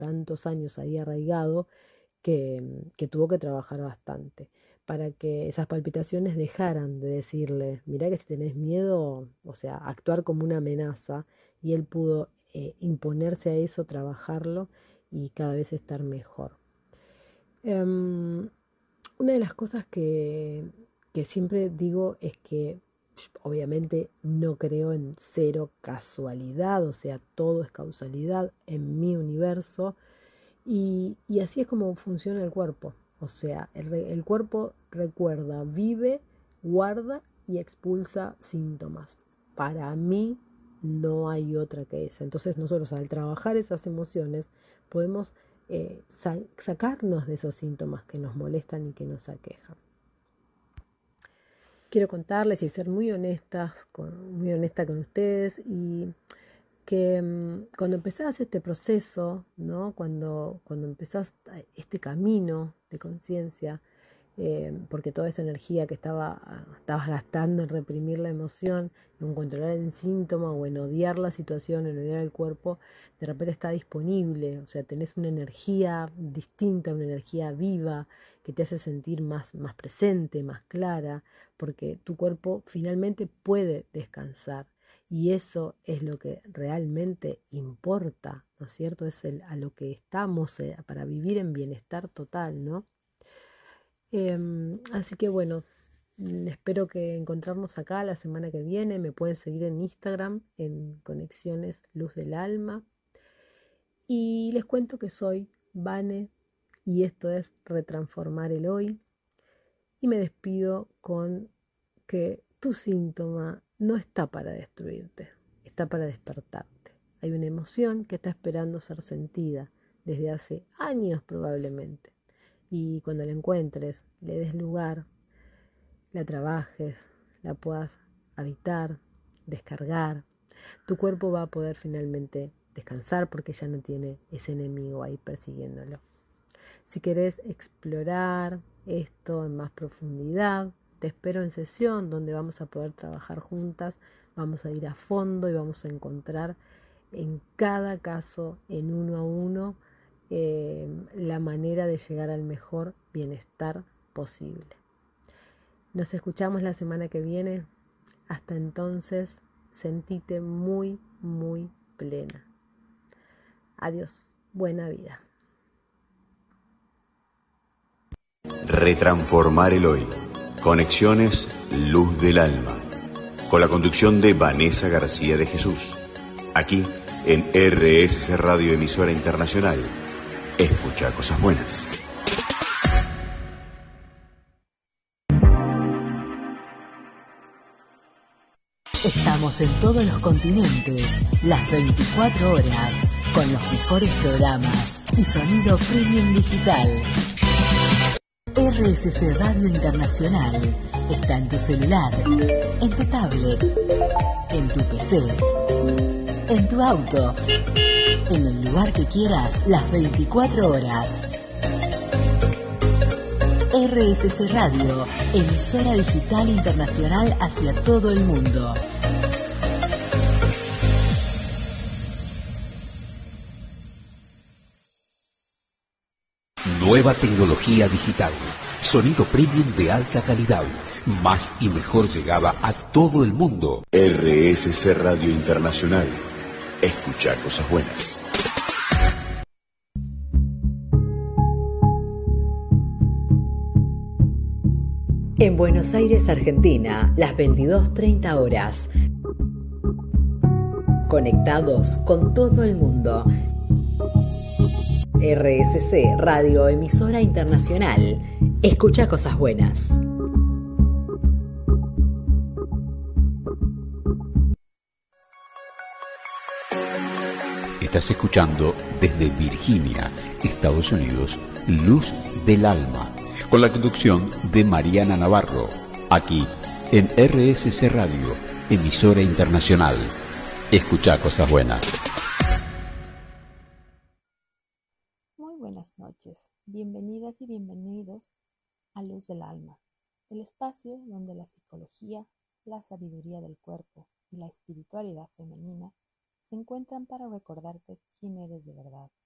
tantos años ahí arraigado que tuvo que trabajar bastante para que esas palpitaciones dejaran de decirle, mirá que si tenés miedo, o sea, actuar como una amenaza, y él pudo imponerse a eso, trabajarlo y cada vez estar mejor. Em, una de las cosas que siempre digo es que obviamente no creo en cero casualidad, o sea, todo es causalidad en mi universo y así es como funciona el cuerpo. O sea, el cuerpo recuerda, vive, guarda y expulsa síntomas. Para mí no hay otra que esa. Entonces nosotros al trabajar esas emociones podemos sacarnos de esos síntomas que nos molestan y que nos aquejan. Quiero contarles y ser muy honesta con ustedes y que cuando empezás este proceso, ¿no? Cuando empezás este camino de conciencia, porque toda esa energía que estabas gastando en reprimir la emoción, en controlar el síntoma o en odiar la situación, en odiar el cuerpo, de repente está disponible, o sea, tenés una energía distinta, una energía viva que te hace sentir más presente, más clara, porque tu cuerpo finalmente puede descansar. Y eso es lo que realmente importa, ¿no es cierto? Es a lo que estamos para vivir en bienestar total, ¿no? Así que bueno, espero que encontrarnos acá la semana que viene. Me pueden seguir en Instagram, en Conexiones Luz del Alma. Y les cuento que soy Vane y esto es Retransformar el Hoy. Y me despido con que tu síntoma no está para destruirte, está para despertarte. Hay una emoción que está esperando ser sentida desde hace años probablemente. Y cuando la encuentres, le des lugar, la trabajes, la puedas habitar, descargar, tu cuerpo va a poder finalmente descansar porque ya no tiene ese enemigo ahí persiguiéndolo. Si querés explorar esto en más profundidad, te espero en sesión donde vamos a poder trabajar juntas, vamos a ir a fondo y vamos a encontrar en cada caso, en uno a uno, la manera de llegar al mejor bienestar posible. Nos escuchamos la semana que viene. Hasta entonces, sentite muy plena. Adiós. Buena vida. Retransformar el Hoy. Conexiones Luz del Alma. Con la conducción de Vanessa García de Jesús. Aquí en RSC Radio Emisora Internacional. Escucha cosas buenas. Estamos en todos los continentes, las 24 horas, con los mejores programas y sonido premium digital. RSC Radio Internacional está en tu celular, en tu tablet, en tu PC, en tu auto, en el lugar que quieras, las 24 horas. RSC Radio, emisora digital internacional hacia todo el mundo. Nueva tecnología digital, sonido premium de alta calidad, más y mejor llegada a todo el mundo. RSC Radio Internacional. Escucha cosas buenas. En Buenos Aires, Argentina, las 22:30 horas. Conectados con todo el mundo. RSC Radio Emisora Internacional. Escucha cosas buenas. Estás escuchando desde Virginia, Estados Unidos, Luz del Alma, con la conducción de Mariana Navarro, aquí en RSC Radio, Emisora Internacional. Escucha cosas buenas. Muy buenas noches, bienvenidas y bienvenidos a Luz del Alma, el espacio donde la psicología, la sabiduría del cuerpo y la espiritualidad femenina se encuentran para recordarte quién eres de verdad.